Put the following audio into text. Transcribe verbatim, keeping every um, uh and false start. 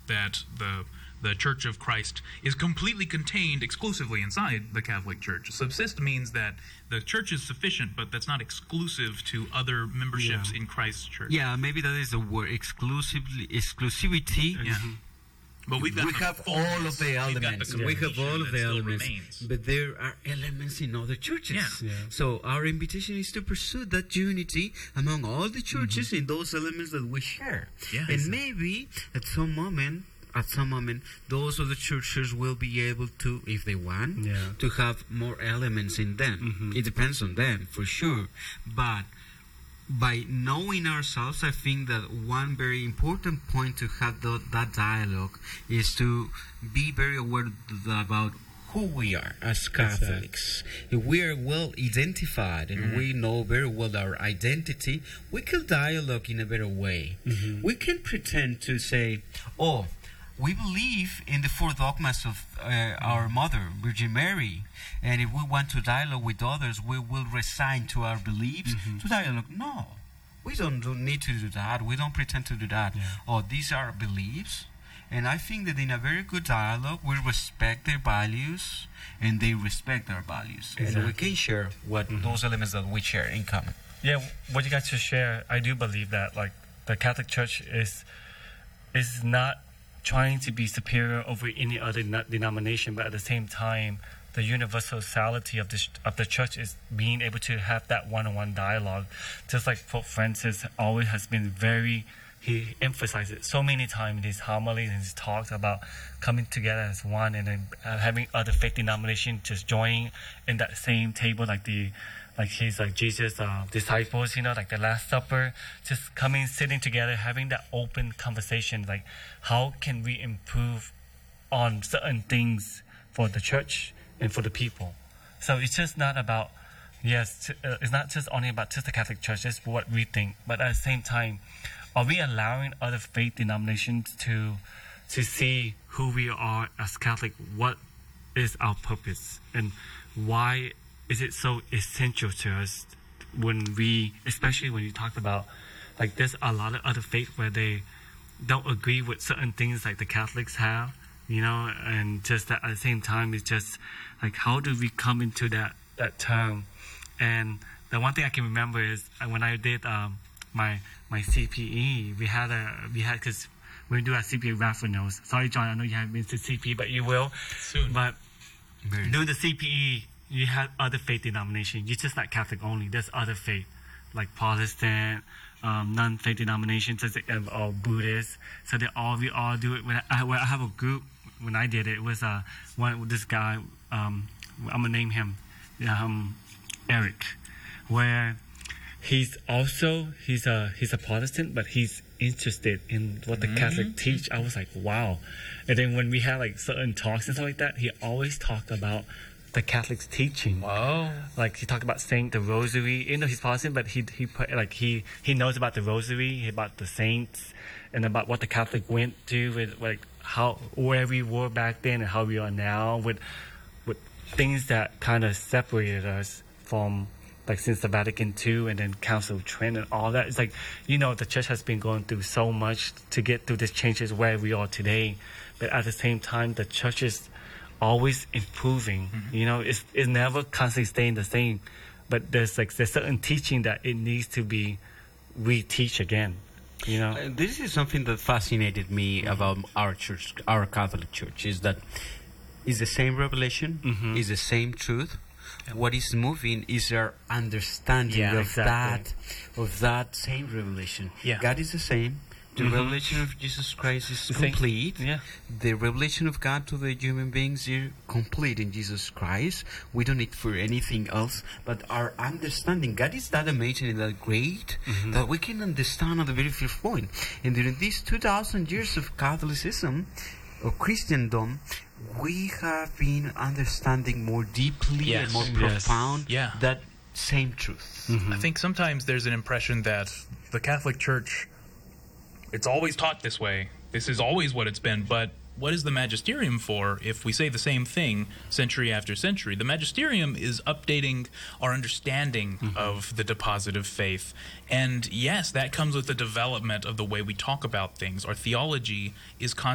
that the the Church of Christ is completely contained exclusively inside the Catholic Church. Subsist means that the Church is sufficient, but that's not exclusive to other memberships Yeah. in Christ's Church. Yeah, maybe that is the word, exclusively, exclusivity. Yeah. But we've got we the have fullness. all of the We've got elements. the We have completion all of that the still elements. remains. But there are elements in other churches. Yeah. Yeah. So our invitation is to pursue that unity among all the churches in those elements that we share. Yeah, and exactly. maybe at some moment, at some moment, those other churches will be able to, if they want, Yeah. to have more elements in them. Mhm. It depends on them, for sure. But by knowing ourselves, I think that one very important point to have the, that dialogue is to be very aware th- about who we are as Catholics. If we are well identified and we know very well our identity, we can dialogue in a better way. We can pretend to say, oh, we believe in the four dogmas of uh, our Mother, Virgin Mary, and if we want to dialogue with others, we will resign to our beliefs to dialogue. No, we don't, don't need to do that. We don't pretend to do that. Yeah. Oh, these are beliefs, and I think that in a very good dialogue, we respect their values, and they respect our values, and we Exactly. can share what those elements that we share in common. Yeah, what you guys just share, I do believe that like the Catholic Church is is not trying to be superior over any other no- denomination, but at the same time, the universality of this of the church is being able to have that one-on-one dialogue. Just like Pope Francis always has been very, he emphasized it so many times in his homilies and his talks about coming together as one, and then uh, having other faith denominations just joining in that same table, like the like his like Jesus uh, disciples, you know, like the Last Supper, just coming, sitting together, having that open conversation, like how can we improve on certain things for the church and for the people. So it's just not about, yes, t- uh, it's not just only about just the Catholic Church, just what we think, but at the same time, are we allowing other faith denominations to to see who we are as Catholic? What is our purpose, and why is it so essential to us when we, especially when you talk about, like there's a lot of other faiths where they don't agree with certain things like the Catholics have, you know, and just that at the same time, it's just like, how do we come into that, that term? And the one thing I can remember is uh, when I did um, my my C P E, we had a, we had, because we do our C P E raffle notes. Sorry, John, I know you haven't been to C P E, but you will. Soon. But doing the C P E, you had other faith denominations. You're just not Catholic only. There's other faith, like Protestant, um, non-faith denominations, such as, um, or Buddhist. So they all, we all do it. When I, when I have a group, when I did it, it was uh, one this guy. Um, I'm gonna name him, um, Eric, where he's also he's a he's a Protestant, but he's interested in what the Catholic teach. I was like, wow. And then when we had like certain talks and stuff like that, he always talked about the Catholic's teaching. Wow. Like he talked about saying the Rosary. You know, he's Protestant, but he he put, like he he knows about the Rosary, about the saints, and about what the Catholic went through with like how where we were back then and how we are now, with with things that kind of separated us from, like, since the Vatican two and then Council of Trent and all that. It's like, you know, the church has been going through so much to get through this changes where we are today, but at the same time, the church is always improving. You know, it's it's never constantly staying the same, but there's like there's certain teaching that it needs to be re-teach again. You know, Uh, this is something that fascinated me about our church, our Catholic Church, is that it's the same revelation, Mhm. is the same truth. What is moving is our understanding Yeah, of exactly. that, of that same revelation. Yeah. God is the same. The Mhm. revelation of Jesus Christ is The same. complete. Yeah. The revelation of God to the human beings is complete in Jesus Christ. We don't need for anything else, but our understanding. God is that amazing and that great that we can understand at the very first point. And during these two thousand years of Catholicism, or Christendom, we have been understanding more deeply Yes. and more Yes. profound Yeah. that same truth. I think sometimes there's an impression that the Catholic Church, it's always taught this way. This is always what it's been. But what is the magisterium for if we say the same thing century after century? The magisterium is updating our understanding of the deposit of faith. And yes, that comes with the development of the way we talk about things. Our theology is constantly